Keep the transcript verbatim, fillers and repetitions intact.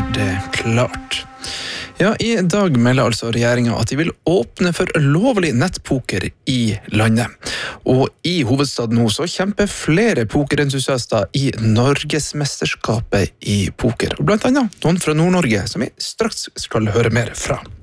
det klart. Ja, i dag melder altså regjeringen at de vil åpne for lovlig nettpoker i landet. Og i hovedstaden nå så kjemper flere pokerentusiaster i Norgesmesterskapet i poker. Og blant annet noen fra Nord-Norge som vi straks skal høre mer fra.